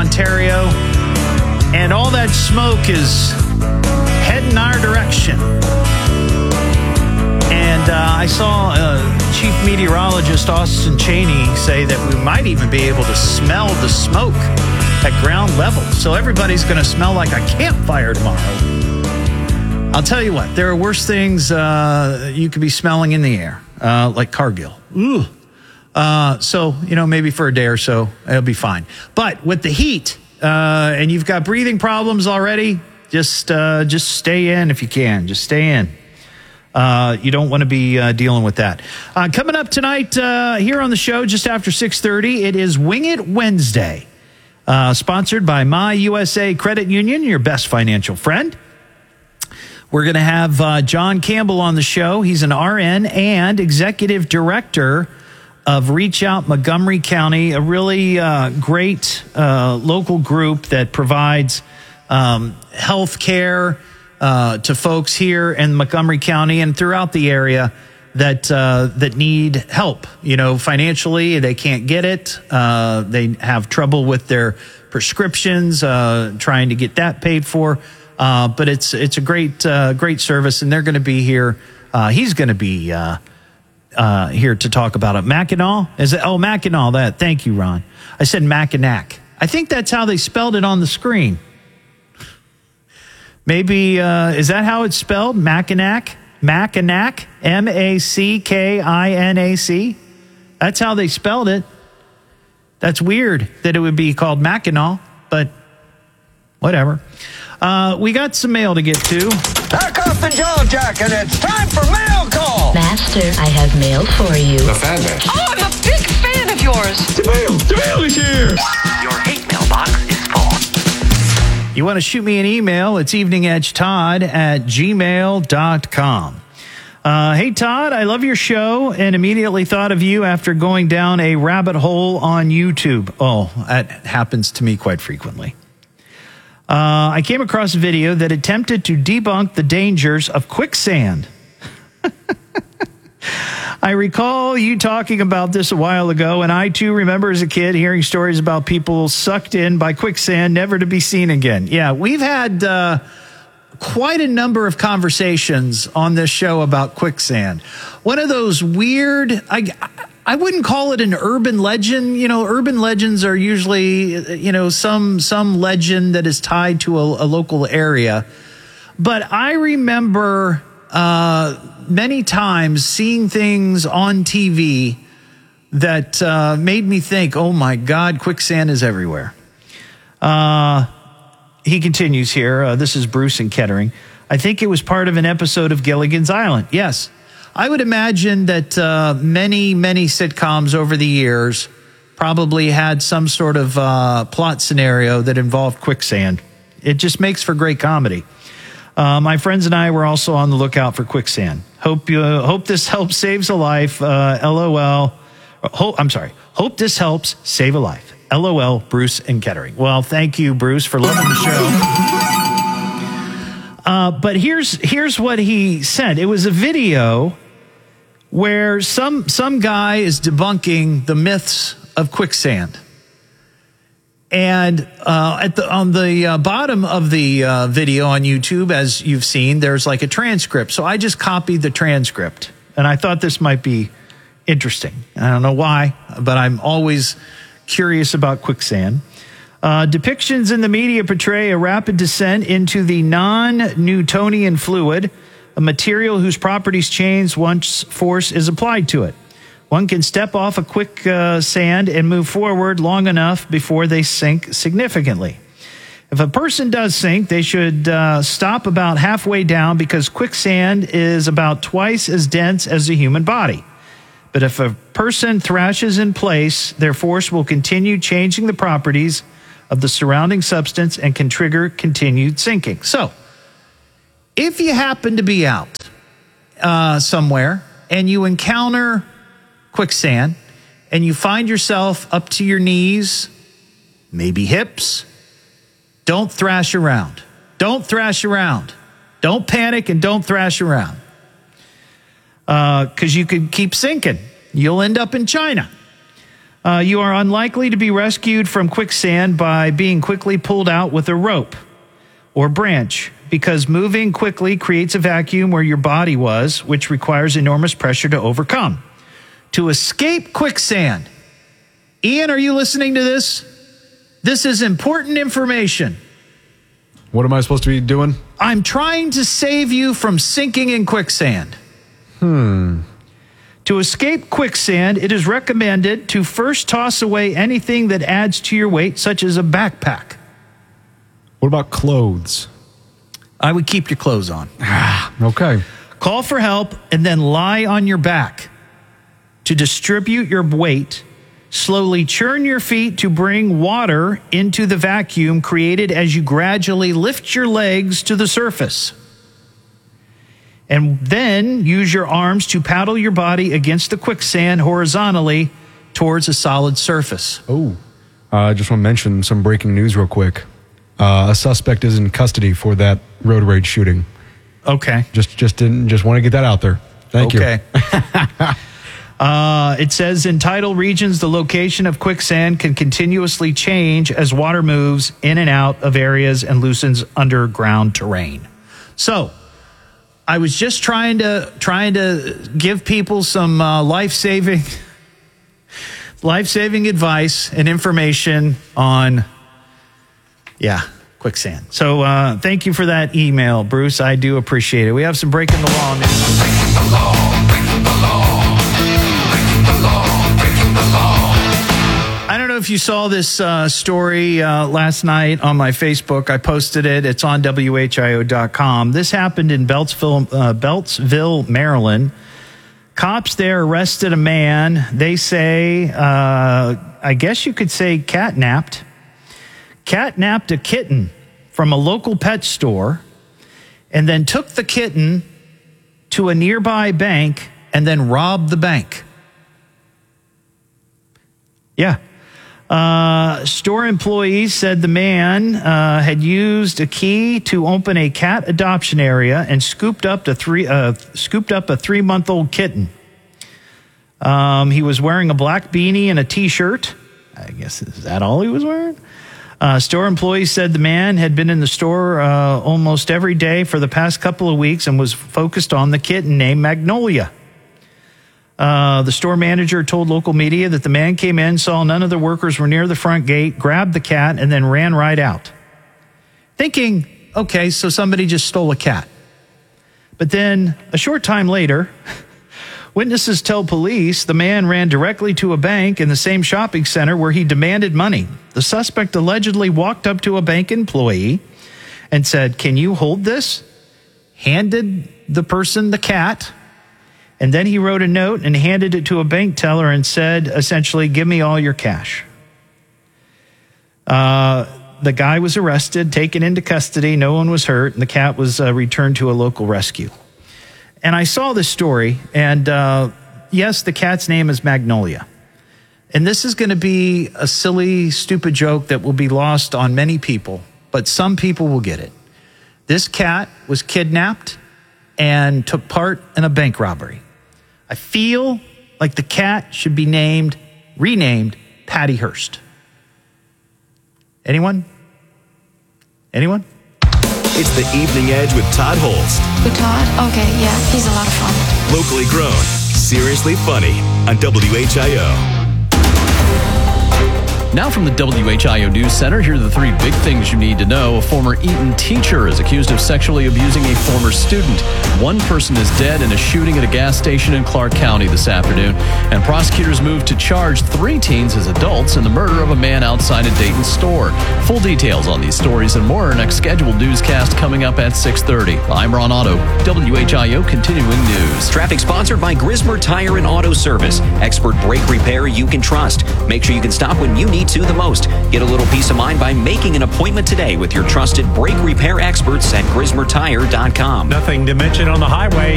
Ontario, and all that smoke is heading our direction. And I saw Chief Meteorologist Austin Cheney say that we might even be able to smell the smoke at ground level. So everybody's going to smell like a campfire tomorrow. I'll tell you what, there are worse things you could be smelling in the air, like Cargill. Ooh. So, maybe for a day or so, it'll be fine. But with the heat, and you've got breathing problems already, just stay in if you can. Just stay in. You don't want to be dealing with that. Coming up tonight here on the show, just after 6:30, it is Wing It Wednesday, sponsored by My USA Credit Union, your best financial friend. We're going to have John Campbell on the show. He's an RN and executive director of Reach Out Montgomery County, a really great local group that provides health care to folks here in Montgomery County and throughout the area that need help. Financially, they can't get it. They have trouble with their prescriptions, trying to get that paid for. But it's a great service, and they're going to be here. He's going to be here to talk about it. Mackinac? Is it? Oh, Mackinac. That. Thank you, Ron. I said Mackinac. I think that's how they spelled it on the screen. Maybe, is that how it's spelled? Mackinac? Mackinac? Mackinac? That's how they spelled it. That's weird that it would be called Mackinac, but whatever. We got some mail to get to. Knock off the jaw jacket. It's time for mail call. Master, I have mail for you. The fan mail. Oh, I'm a big fan of yours. The mail is here. Your hate mailbox is full. You want to shoot me an email? It's eveningedgetodd@gmail.com. Hey, Todd, I love your show and immediately thought of you after going down a rabbit hole on YouTube. Oh, that happens to me quite frequently. I came across a video that attempted to debunk the dangers of quicksand. I recall you talking about this a while ago, and I too remember as a kid hearing stories about people sucked in by quicksand, never to be seen again. Yeah, we've had quite a number of conversations on this show about quicksand. One of those weird, I wouldn't call it an urban legend. Urban legends are usually, some legend that is tied to a local area. But I remember many times seeing things on TV that made me think, oh my God, quicksand is everywhere. He continues here. This is Bruce in Kettering. I think it was part of an episode of Gilligan's Island. Yes. I would imagine that many sitcoms over the years probably had some sort of plot scenario that involved quicksand. It just makes for great comedy. My friends and I were also on the lookout for quicksand. Hope this helps saves a life. LOL. Hope this helps save a life. LOL, Bruce in Kettering. Well, thank you, Bruce, for loving the show. But here's what he said. It was a video where some guy is debunking the myths of quicksand. And on the bottom of the video on YouTube, as you've seen, there's like a transcript. So I just copied the transcript, and I thought this might be interesting. I don't know why, but I'm always curious about quicksand. Depictions in the media portray a rapid descent into the non-Newtonian fluid, a material whose properties change once force is applied to it. One can step off a quicksand and move forward long enough before they sink significantly. If a person does sink, they should stop about halfway down because quicksand is about twice as dense as the human body. But if a person thrashes in place, their force will continue changing the properties of the surrounding substance and can trigger continued sinking. So, if you happen to be out somewhere and you encounter quicksand and you find yourself up to your knees, maybe hips, don't thrash around. Don't thrash around. Don't panic and don't thrash around. Because you could keep sinking. You'll end up in China. You are unlikely to be rescued from quicksand by being quickly pulled out with a rope or branch, because moving quickly creates a vacuum where your body was, which requires enormous pressure to overcome. To escape quicksand. Ian, are you listening to this? This is important information. What am I supposed to be doing? I'm trying to save you from sinking in quicksand. To escape quicksand, it is recommended to first toss away anything that adds to your weight, such as a backpack. What about clothes? I would keep your clothes on. Okay. Call for help and then lie on your back to distribute your weight. Slowly churn your feet to bring water into the vacuum created as you gradually lift your legs to the surface. And then use your arms to paddle your body against the quicksand horizontally towards a solid surface. I just want to mention some breaking news real quick. A suspect is in custody for that road rage shooting. Okay. Just want to get that out there. Thank you. Okay. It says in tidal regions, the location of quicksand can continuously change as water moves in and out of areas and loosens underground terrain. So, I was just trying to give people some life-saving advice and information on, quicksand. So, thank you for that email, Bruce. I do appreciate it. We have some breaking the law news. Breaking the law, breaking the law. I don't know if you saw this story last night on my Facebook. I posted it. It's on WHIO.com. This happened in Beltsville, Maryland. Cops there arrested a man. They say, I guess you could say catnapped a kitten from a local pet store and then took the kitten to a nearby bank and then robbed the bank. Yeah. Store employees said the man had used a key to open a cat adoption area and scooped up a 3-month-old kitten. He was wearing a black beanie and a T-shirt. I guess, is that all he was wearing? Store employees said the man had been in the store almost every day for the past couple of weeks and was focused on the kitten named Magnolia. The store manager told local media that the man came in, saw none of the workers were near the front gate, grabbed the cat, and then ran right out. Thinking, okay, so somebody just stole a cat. But then, a short time later, witnesses tell police the man ran directly to a bank in the same shopping center where he demanded money. The suspect allegedly walked up to a bank employee and said, "Can you hold this?" Handed the person the cat. And then he wrote a note and handed it to a bank teller and said, essentially, "Give me all your cash." The guy was arrested, taken into custody. No one was hurt, and the cat was returned to a local rescue. And I saw this story, and yes, the cat's name is Magnolia. And this is going to be a silly, stupid joke that will be lost on many people, but some people will get it. This cat was kidnapped and took part in a bank robbery. I feel like the cat should be renamed Patty Hearst. Anyone? Anyone? It's the Evening Edge with Todd Holst. Who, Todd? Okay, yeah, he's a lot of fun. Locally grown, seriously funny on WHIO. Now from the WHIO News Center, here are the 3 big things you need to know. A former Eton teacher is accused of sexually abusing a former student. 1 person is dead in a shooting at a gas station in Clark County this afternoon. And prosecutors moved to charge 3 teens as adults in the murder of a man outside a Dayton store. Full details on these stories and more. Our next scheduled newscast coming up at 6:30. I'm Ron Otto, WHIO Continuing News. Traffic sponsored by Grismer Tire and Auto Service. Expert brake repair you can trust. Make sure you can stop when you need to the most. Get a little peace of mind by making an appointment today with your trusted brake repair experts at GrismerTire.com. Nothing to mention on the highway.